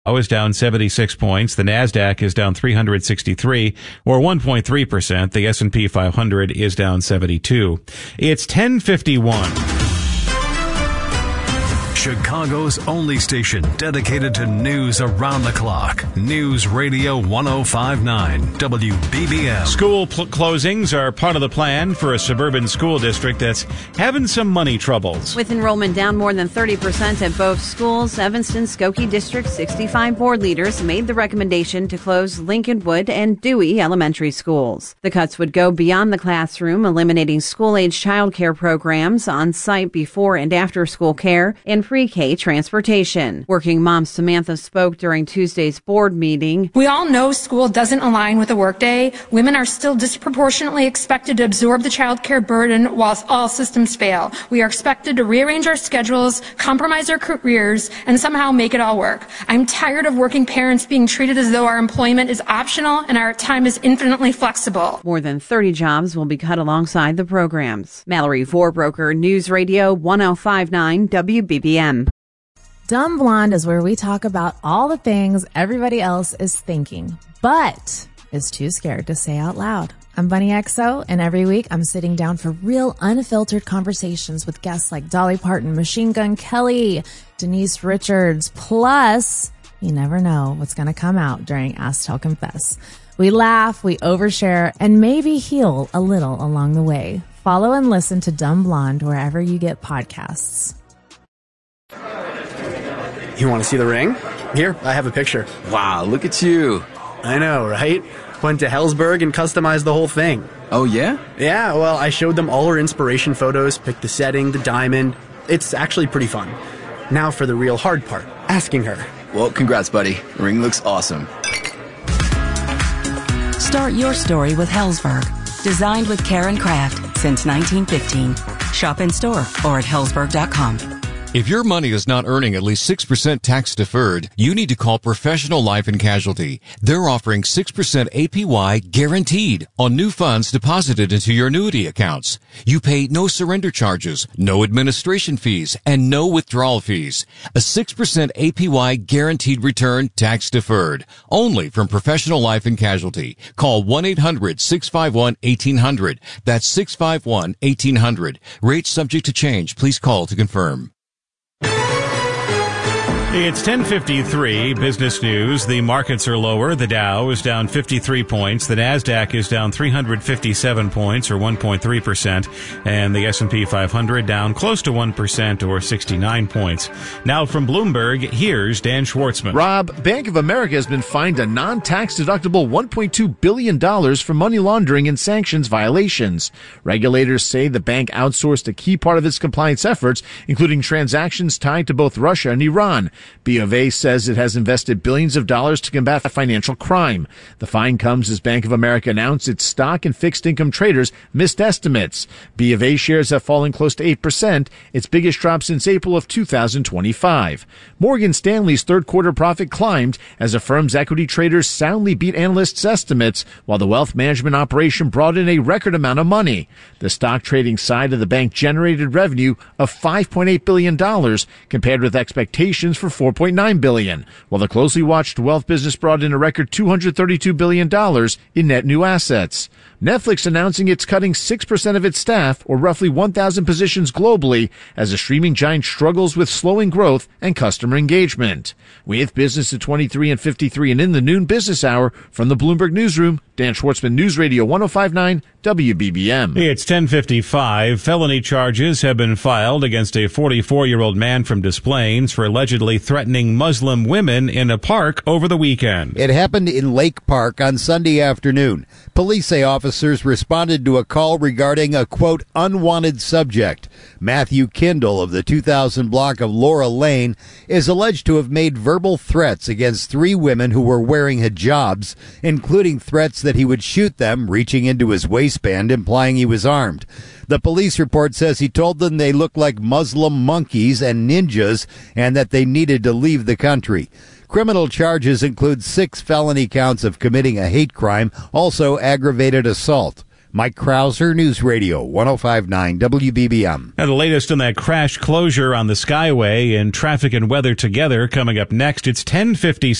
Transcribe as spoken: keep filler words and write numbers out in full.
Dow is down seventy-six points. The Nasdaq is down three hundred sixty-three, or one point three percent. The S and P five hundred is down seventy-two. It's ten fifty-one. Chicago's only station dedicated to news around the clock. News Radio one oh five point nine W B B M. School pl- closings are part of the plan for a suburban school district that's having some money troubles. With enrollment down more than thirty percent at both schools, Evanston Skokie District sixty-five board leaders made the recommendation to close Lincolnwood and Dewey elementary schools. The cuts would go beyond the classroom, eliminating school-age child care programs, on-site before and after school care, and pre-K transportation. Working mom Samantha spoke during Tuesday's board meeting. We all know school doesn't align with the workday. Women are still disproportionately expected to absorb the child care burden whilst all systems fail. We are expected to rearrange our schedules, compromise our careers, and somehow make it all work. I'm tired of working parents being treated as though our employment is optional and our time is infinitely flexible. More than thirty jobs will be cut alongside the programs. Mallory Vorbroker, News Radio one oh five point nine W B B M. Dumb Blonde is where we talk about all the things everybody else is thinking, but is too scared to say out loud. I'm Bunny X O, and every week I'm sitting down for real unfiltered conversations with guests like Dolly Parton, Machine Gun Kelly, Denise Richards, plus you never know what's going to come out during Ask Tell Confess. We laugh, we overshare, and maybe heal a little along the way. Follow and listen to Dumb Blonde wherever you get podcasts. You want to see the ring? Here, I have a picture. Wow, look at you. I know, right? Went to Helzberg and customized the whole thing. Oh, yeah? Yeah, well, I showed them all her inspiration photos, picked the setting, the diamond. It's actually pretty fun. Now for the real hard part, asking her. Well, congrats, buddy. The ring looks awesome. Start your story with Helzberg. Designed with care and craft since nineteen fifteen. Shop in store or at helzberg dot com. If your money is not earning at least six percent tax deferred, you need to call Professional Life and Casualty. They're offering six percent A P Y guaranteed on new funds deposited into your annuity accounts. You pay no surrender charges, no administration fees, and no withdrawal fees. A six percent A P Y guaranteed return tax deferred. Only from Professional Life and Casualty. Call one eight hundred six five one eighteen hundred. That's six five one eighteen hundred. Rates subject to change. Please call to confirm. It's ten fifty-three, business news. The markets are lower. The Dow is down fifty-three points. The Nasdaq is down three hundred fifty-seven points, or one point three percent. And the S and P five hundred down close to one percent, or sixty-nine points. Now from Bloomberg, here's Dan Schwartzman. Rob, Bank of America has been fined a non-tax deductible one point two billion dollars for money laundering and sanctions violations. Regulators say the bank outsourced a key part of its compliance efforts, including transactions tied to both Russia and Iran. B of A says it has invested billions of dollars to combat financial crime. The fine comes as Bank of America announced its stock and fixed income traders missed estimates. B of A shares have fallen close to eight percent, its biggest drop since April of two thousand twenty-five. Morgan Stanley's third quarter profit climbed as the firm's equity traders soundly beat analysts' estimates, while the wealth management operation brought in a record amount of money. The stock trading side of the bank generated revenue of five point eight billion dollars compared with expectations for four point nine billion dollars, while the closely watched wealth business brought in a record two hundred thirty-two billion dollars in net new assets. Netflix announcing it's cutting six percent of its staff, or roughly one thousand positions globally, as the streaming giant struggles with slowing growth and customer engagement. With Business at twenty-three and fifty-three and in the noon business hour from the Bloomberg Newsroom, Dan Schwartzman, News Radio one oh five point nine W B B M. It's ten fifty-five. Felony charges have been filed against a forty-four-year-old man from Des Plaines for allegedly threatening Muslim women in a park over the weekend. It happened in Lake Park on Sunday afternoon. Police say officers responded to a call regarding a, quote, unwanted subject. Matthew Kindle of the two thousand block of Laura Lane is alleged to have made verbal threats against three women who were wearing hijabs, including threats that he would shoot them, reaching into his waistband, implying he was armed. The police report says he told them they looked like Muslim monkeys and ninjas and that they needed to leave the country. Criminal charges include six felony counts of committing a hate crime, also aggravated assault. Mike Krauser, News Radio one oh five point nine W B B M. And the latest on that crash closure on the Skyway in Traffic and Weather Together coming up next. It's ten fifty.